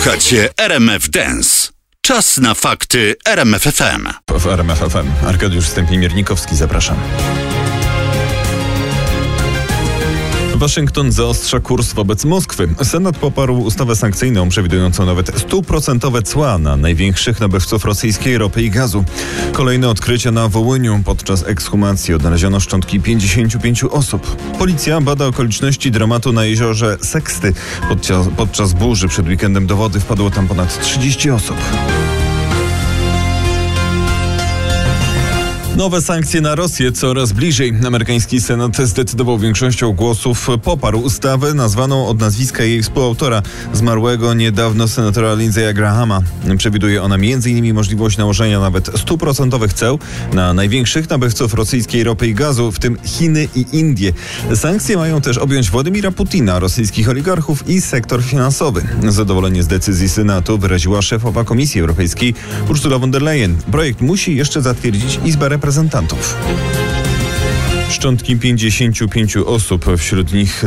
Słuchacie RMF Dance. Czas na fakty RMF FM. W RMF FM Arkadiusz Stępień-Miernikowski, zapraszam. Waszyngton zaostrza kurs wobec Moskwy. Senat poparł ustawę sankcyjną przewidującą nawet 100% cła na największych nabywców rosyjskiej ropy i gazu. Kolejne odkrycia na Wołyniu. Podczas ekshumacji odnaleziono szczątki 55 osób. Policja bada okoliczności dramatu na jeziorze Seksty. Podczas burzy przed weekendem do wody wpadło tam ponad 30 osób. Nowe sankcje na Rosję coraz bliżej. Amerykański Senat zdecydował większością głosów poparł ustawę nazwaną od nazwiska jej współautora, zmarłego niedawno senatora Lindsey'a Grahama. Przewiduje ona m.in. możliwość nałożenia nawet 100% ceł na największych nabywców rosyjskiej ropy i gazu, w tym Chiny i Indie. Sankcje mają też objąć Władimira Putina, rosyjskich oligarchów i sektor finansowy. Zadowolenie z decyzji Senatu wyraziła szefowa Komisji Europejskiej Ursula von der Leyen. Projekt musi jeszcze zatwierdzić Izba Reprezentantów. Szczątki 55 osób, wśród nich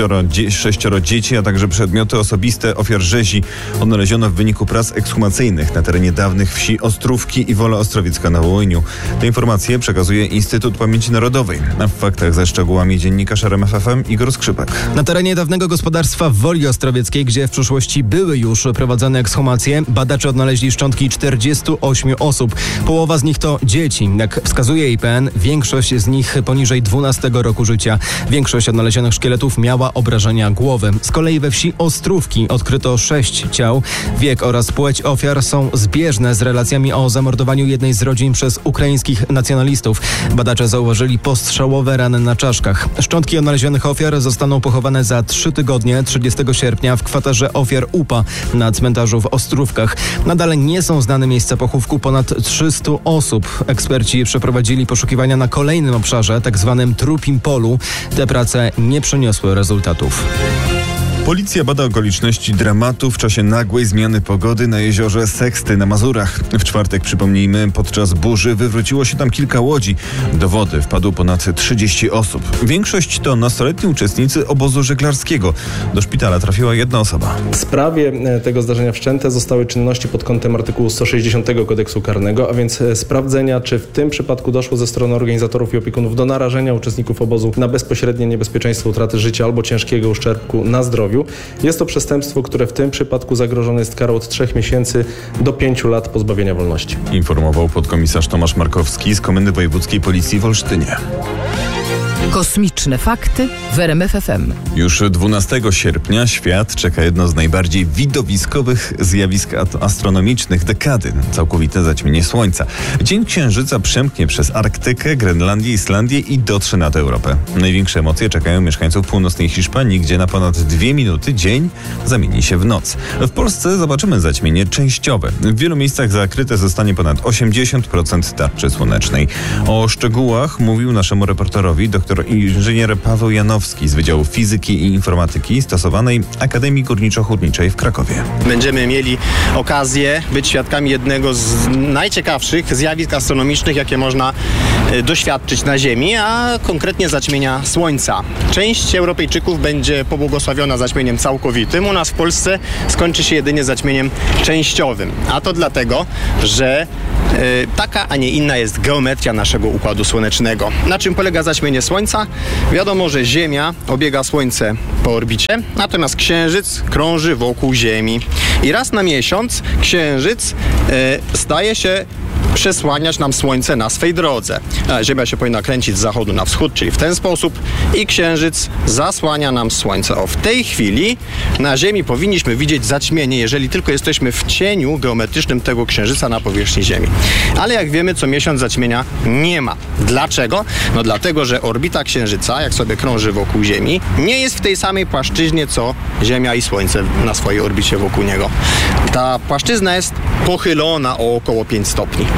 26 dzieci, a także przedmioty osobiste ofiar rzezi odnaleziono w wyniku prac ekshumacyjnych na terenie dawnych wsi Ostrówki i Wola Ostrowiecka na Wołyniu. Te informacje przekazuje Instytut Pamięci Narodowej. A w faktach ze szczegółami dziennikarz RMF FM Igor Skrzypek. Na terenie dawnego gospodarstwa w Woli Ostrowieckiej, gdzie w przeszłości były już prowadzone ekshumacje, badacze odnaleźli szczątki 48 osób. Połowa z nich to dzieci. Jak wskazuje IPN, większość z nich poniżej 12 roku życia. Większość odnalezionych szkieletów miała obrażenia głowy. Z kolei we wsi Ostrówki odkryto 6 ciał. Wiek oraz płeć ofiar są zbieżne z relacjami o zamordowaniu jednej z rodzin przez ukraińskich nacjonalistów. Badacze zauważyli postrzałowe rany na czaszkach. Szczątki odnalezionych ofiar zostaną pochowane za 3 tygodnie, 30 sierpnia w kwaterze ofiar UPA na cmentarzu w Ostrówkach. Nadal nie są znane miejsca pochówku ponad 300 osób. Eksperci przeprowadzili poszukiwania na kolejnym obszarze, tak zwanym Trupim Polu. Te prace nie przyniosły rezultatów. Policja bada okoliczności dramatu w czasie nagłej zmiany pogody na jeziorze Seksty na Mazurach. W czwartek, przypomnijmy, podczas burzy wywróciło się tam kilka łodzi. Do wody wpadło ponad 30 osób. Większość to nastoletni uczestnicy obozu żeglarskiego. Do szpitala trafiła jedna osoba. W sprawie tego zdarzenia wszczęte zostały czynności pod kątem artykułu 160 Kodeksu Karnego, a więc sprawdzenia, czy w tym przypadku doszło ze strony organizatorów i opiekunów do narażenia uczestników obozu na bezpośrednie niebezpieczeństwo utraty życia albo ciężkiego uszczerbku na zdrowiu. Jest to przestępstwo, które w tym przypadku zagrożone jest karą od 3 miesięcy do 5 lat pozbawienia wolności. Informował podkomisarz Tomasz Markowski z Komendy Wojewódzkiej Policji w Olsztynie. Kosmiczne fakty w RMF FM. Już 12 sierpnia świat czeka jedno z najbardziej widowiskowych zjawisk astronomicznych dekady. Całkowite zaćmienie Słońca. Dzień Księżyca przemknie przez Arktykę, Grenlandię, Islandię i dotrze nad Europę. Największe emocje czekają mieszkańców północnej Hiszpanii, gdzie na ponad 2 minuty dzień zamieni się w noc. W Polsce zobaczymy zaćmienie częściowe. W wielu miejscach zakryte zostanie ponad 80% tarczy słonecznej. O szczegółach mówił naszemu reporterowi doktor inżynier Paweł Janowski z Wydziału Fizyki i Informatyki stosowanej Akademii Górniczo-Hutniczej w Krakowie. Będziemy mieli okazję być świadkami jednego z najciekawszych zjawisk astronomicznych, jakie można doświadczyć na Ziemi, a konkretnie zaćmienia Słońca. Część Europejczyków będzie pobłogosławiona zaćmieniem całkowitym. U nas w Polsce skończy się jedynie zaćmieniem częściowym. A to dlatego, że taka, a nie inna jest geometria naszego Układu Słonecznego. Na czym polega zaćmienie Słońca? Wiadomo, że Ziemia obiega Słońce po orbicie, natomiast Księżyc krąży wokół Ziemi. I raz na miesiąc Księżyc staje się przesłaniać nam Słońce na swej drodze. Ziemia się powinna kręcić z zachodu na wschód, czyli w ten sposób, i Księżyc zasłania nam Słońce. W tej chwili na Ziemi powinniśmy widzieć zaćmienie, jeżeli tylko jesteśmy w cieniu geometrycznym tego Księżyca na powierzchni Ziemi. Ale jak wiemy, co miesiąc zaćmienia nie ma. Dlaczego? No dlatego, że orbita Księżyca, jak sobie krąży wokół Ziemi, nie jest w tej samej płaszczyźnie, co Ziemia i Słońce na swojej orbicie wokół niego. Ta płaszczyzna jest pochylona o około 5 stopni.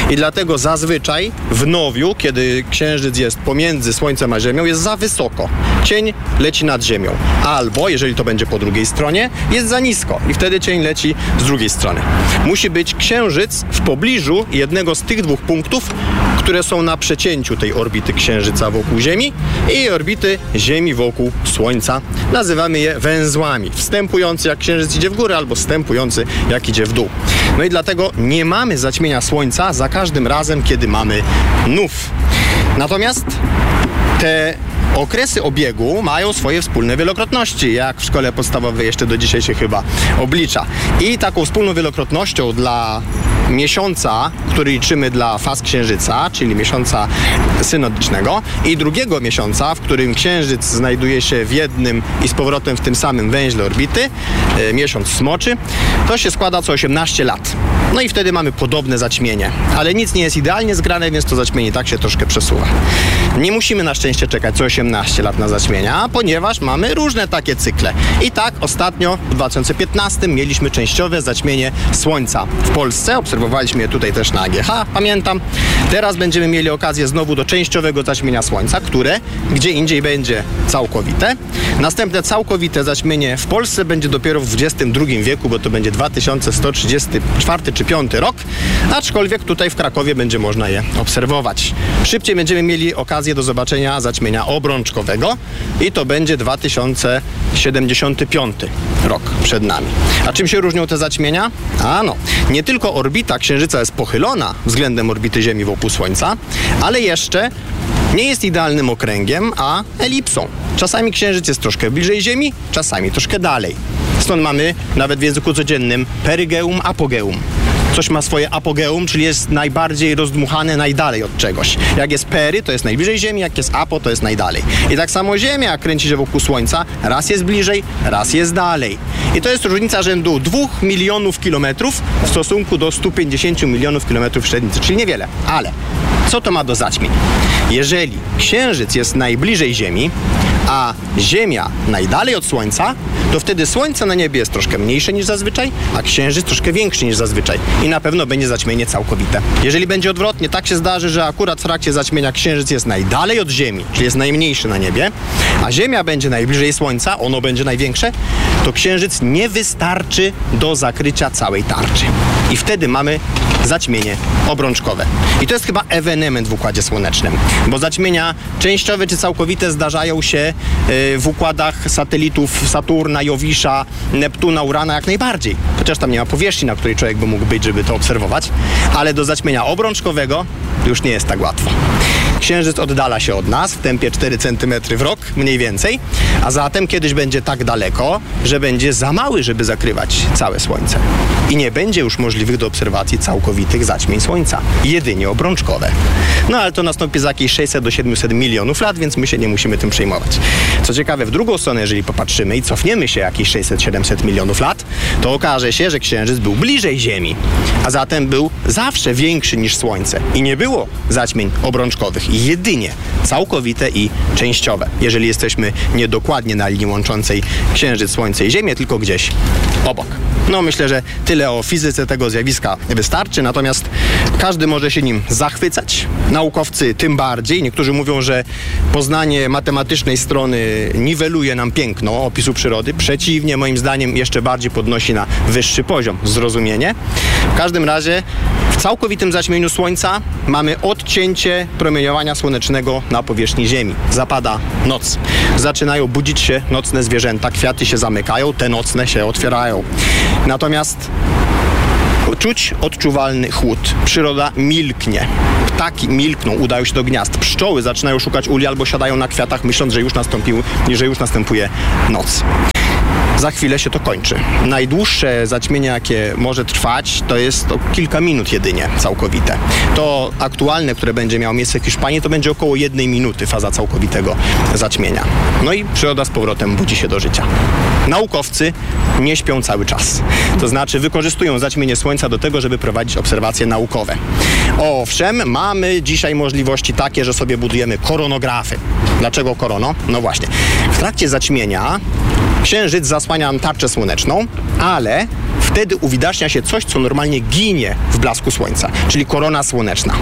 I dlatego zazwyczaj w nowiu, kiedy księżyc jest pomiędzy Słońcem a Ziemią, jest za wysoko. Cień leci nad Ziemią. Albo, jeżeli to będzie po drugiej stronie, jest za nisko i wtedy cień leci z drugiej strony. Musi być księżyc w pobliżu jednego z tych dwóch punktów, które są na przecięciu tej orbity księżyca wokół Ziemi i orbity Ziemi wokół Słońca. Nazywamy je węzłami. Wstępujący jak księżyc idzie w górę, albo wstępujący jak idzie w dół. No i dlatego nie mamy zaćmienia Słońca za każdym razem, kiedy mamy nów. Natomiast te okresy obiegu mają swoje wspólne wielokrotności, jak w szkole podstawowej jeszcze do dzisiaj się chyba oblicza. I taką wspólną wielokrotnością dla miesiąca, który liczymy dla faz księżyca, czyli miesiąca synodycznego, i drugiego miesiąca, w którym księżyc znajduje się w jednym i z powrotem w tym samym węźle orbity, miesiąc smoczy, to się składa co 18 lat. No i wtedy mamy podobne zaćmienie. Ale nic nie jest idealnie zgrane, więc to zaćmienie tak się troszkę przesuwa. Nie musimy na szczęście czekać co 18 lat na zaćmienia, ponieważ mamy różne takie cykle. I tak ostatnio w 2015 mieliśmy częściowe zaćmienie Słońca w Polsce. Obserwowaliśmy je tutaj też na AGH, pamiętam. Teraz będziemy mieli okazję znowu do częściowego zaćmienia Słońca, które gdzie indziej będzie całkowite. Następne całkowite zaćmienie w Polsce będzie dopiero w XXI wieku, bo to będzie 2134 czy 5 rok, aczkolwiek tutaj w Krakowie będzie można je obserwować. Szybciej będziemy mieli okazję do zobaczenia zaćmienia obrączkowego i to będzie 2075 rok przed nami. A czym się różnią te zaćmienia? Nie tylko orbita Księżyca jest pochylona względem orbity Ziemi wokół Słońca, ale jeszcze nie jest idealnym okręgiem, a elipsą. Czasami Księżyc jest troszkę bliżej Ziemi, czasami troszkę dalej. Stąd mamy nawet w języku codziennym perygeum, apogeum. Coś ma swoje apogeum, czyli jest najbardziej rozdmuchane najdalej od czegoś. Jak jest pery, to jest najbliżej Ziemi, jak jest apo, to jest najdalej. I tak samo Ziemia kręci się wokół Słońca, raz jest bliżej, raz jest dalej. I to jest różnica rzędu 2 milionów kilometrów w stosunku do 150 milionów kilometrów średnicy, czyli niewiele. Ale co to ma do zaćmień? Jeżeli Księżyc jest najbliżej Ziemi, a Ziemia najdalej od Słońca, to wtedy Słońce na niebie jest troszkę mniejsze niż zazwyczaj, a Księżyc troszkę większy niż zazwyczaj. I na pewno będzie zaćmienie całkowite. Jeżeli będzie odwrotnie, tak się zdarzy, że akurat w trakcie zaćmienia Księżyc jest najdalej od Ziemi, czyli jest najmniejszy na niebie, a Ziemia będzie najbliżej Słońca, ono będzie największe, to Księżyc nie wystarczy do zakrycia całej tarczy. I wtedy mamy zaćmienie obrączkowe. I to jest chyba ewenement w Układzie Słonecznym, bo zaćmienia częściowe czy całkowite zdarzają się w układach satelitów Saturna, Jowisza, Neptuna, Urana jak najbardziej. Chociaż tam nie ma powierzchni, na której człowiek by mógł być, żeby to obserwować. Ale do zaćmienia obrączkowego już nie jest tak łatwo. Księżyc oddala się od nas w tempie 4 cm w rok, mniej więcej, a zatem kiedyś będzie tak daleko, że będzie za mały, żeby zakrywać całe Słońce. I nie będzie już możliwych do obserwacji całkowitych zaćmień Słońca, jedynie obrączkowe. No ale to nastąpi za jakieś 600 do 700 milionów lat, więc my się nie musimy tym przejmować. Co ciekawe, w drugą stronę, jeżeli popatrzymy i cofniemy się jakieś 600-700 milionów lat, to okaże się, że Księżyc był bliżej Ziemi, a zatem był zawsze większy niż Słońce i nie było zaćmień obrączkowych. Jedynie całkowite i częściowe, jeżeli jesteśmy niedokładnie na linii łączącej Księżyc, Słońce i Ziemię, tylko gdzieś obok. No myślę, że tyle o fizyce tego zjawiska wystarczy, natomiast każdy może się nim zachwycać, naukowcy tym bardziej. Niektórzy mówią, że poznanie matematycznej strony niweluje nam piękno opisu przyrody. Przeciwnie, moim zdaniem jeszcze bardziej podnosi na wyższy poziom zrozumienie. W każdym razie w całkowitym zaćmieniu Słońca mamy odcięcie promieniowania słonecznego na powierzchni Ziemi. Zapada noc. Zaczynają budzić się nocne zwierzęta, kwiaty się zamykają, te nocne się otwierają. Natomiast czuć odczuwalny chłód. Przyroda milknie. Ptaki milkną, udają się do gniazd. Pszczoły zaczynają szukać uli albo siadają na kwiatach, myśląc, że już następuje noc. Za chwilę się to kończy. Najdłuższe zaćmienie, jakie może trwać, to jest kilka minut jedynie całkowite. To aktualne, które będzie miało miejsce w Hiszpanii, to będzie około 1 minuty faza całkowitego zaćmienia. No i przyroda z powrotem budzi się do życia. Naukowcy nie śpią cały czas. To znaczy wykorzystują zaćmienie Słońca do tego, żeby prowadzić obserwacje naukowe. Owszem, mamy dzisiaj możliwości takie, że sobie budujemy koronografy. Dlaczego korono? No właśnie. W trakcie zaćmienia Księżyc zasłania nam tarczę słoneczną, ale wtedy uwidacznia się coś, co normalnie ginie w blasku słońca, czyli korona słoneczna.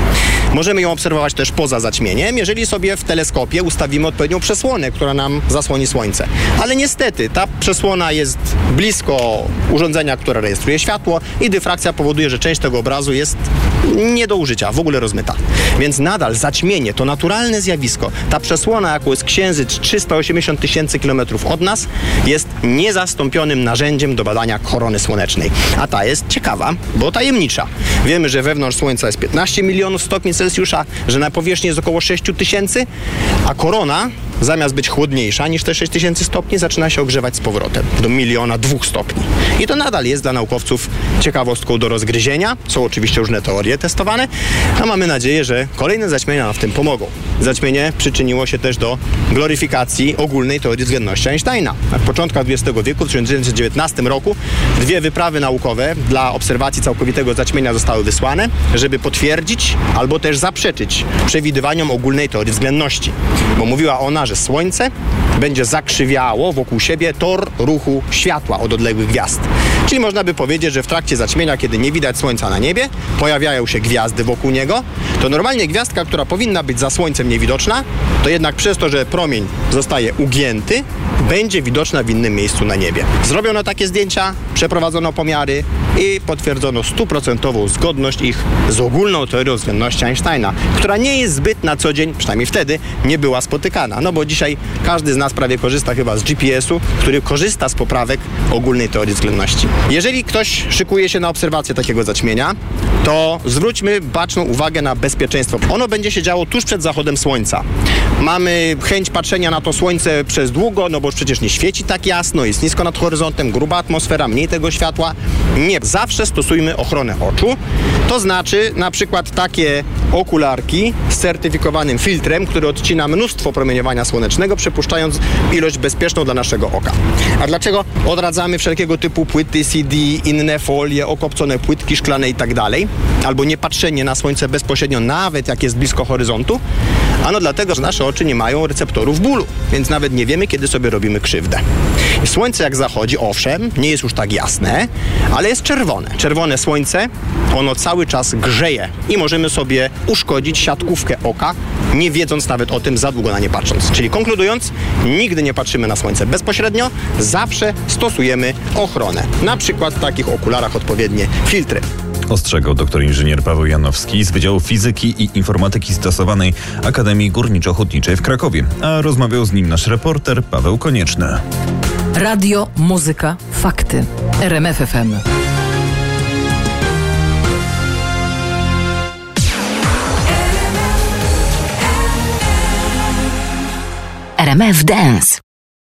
Możemy ją obserwować też poza zaćmieniem, jeżeli sobie w teleskopie ustawimy odpowiednią przesłonę, która nam zasłoni słońce. Ale niestety ta przesłona jest blisko urządzenia, które rejestruje światło i dyfrakcja powoduje, że część tego obrazu jest nie do użycia, w ogóle rozmyta. Więc nadal zaćmienie to naturalne zjawisko. Ta przesłona, jaką jest Księżyc 380 000 kilometrów od nas, jest niezastąpionym narzędziem do badania korony słonecznej. A ta jest ciekawa, bo tajemnicza. Wiemy, że wewnątrz Słońca jest 15 milionów stopni Celsjusza, że na powierzchni jest około 6 000, a korona, zamiast być chłodniejsza niż te 6000 stopni, zaczyna się ogrzewać z powrotem do 1 200 000 stopni. I to nadal jest dla naukowców ciekawostką do rozgryzienia. Są oczywiście różne teorie testowane, a mamy nadzieję, że kolejne zaćmienia nam w tym pomogą. Zaćmienie przyczyniło się też do gloryfikacji ogólnej teorii względności Einsteina. Na początkach XX wieku, w 1919 roku, 2 wyprawy naukowe dla obserwacji całkowitego zaćmienia zostały wysłane, żeby potwierdzić albo też zaprzeczyć przewidywaniom ogólnej teorii względności. Bo mówiła ona, że Słońce będzie zakrzywiało wokół siebie tor ruchu światła od odległych gwiazd. Czyli można by powiedzieć, że w trakcie zaćmienia, kiedy nie widać Słońca na niebie, pojawiają się gwiazdy wokół niego, to normalnie gwiazdka, która powinna być za Słońcem niewidoczna, to jednak przez to, że promień zostaje ugięty, będzie widoczna w innym miejscu na niebie. Zrobiono takie zdjęcia, przeprowadzono pomiary i potwierdzono 100% zgodność ich z ogólną teorią względności Einsteina, która nie jest zbyt na co dzień, przynajmniej wtedy, nie była spotykana. No bo dzisiaj każdy z nas prawie korzysta chyba z GPS-u, który korzysta z poprawek ogólnej teorii względności. Jeżeli ktoś szykuje się na obserwację takiego zaćmienia, to zwróćmy baczną uwagę na bezpieczeństwo. Ono będzie się działo tuż przed zachodem Słońca. Mamy chęć patrzenia na to Słońce przez długo, no bo przecież nie świeci tak jasno, jest nisko nad horyzontem, gruba atmosfera, mniej tego światła. Nie, zawsze stosujmy ochronę oczu. To znaczy na przykład takie okularki z certyfikowanym filtrem, który odcina mnóstwo promieniowania słonecznego, przepuszczając ilość bezpieczną dla naszego oka. A dlaczego odradzamy wszelkiego typu płyty CD, inne folie, okopcone płytki szklane i tak dalej? Albo nie patrzenie na Słońce bezpośrednio, nawet jak jest blisko horyzontu? Ano dlatego, że nasze oczy nie mają receptorów bólu, więc nawet nie wiemy, kiedy sobie robimy krzywdę. I Słońce jak zachodzi, owszem, nie jest już tak jasne, ale jest czerwone. Czerwone Słońce, ono cały czas grzeje i możemy sobie uszkodzić siatkówkę oka, nie wiedząc nawet o tym, za długo na nie patrząc. Czyli konkludując, nigdy nie patrzymy na Słońce bezpośrednio, zawsze stosujemy ochronę. Na przykład w takich okularach odpowiednie filtry. Ostrzegał doktor inżynier Paweł Janowski z Wydziału Fizyki i Informatyki Stosowanej Akademii Górniczo-Hutniczej w Krakowie. A rozmawiał z nim nasz reporter Paweł Konieczny. Radio, muzyka, fakty. RMF FM. RMF Dance.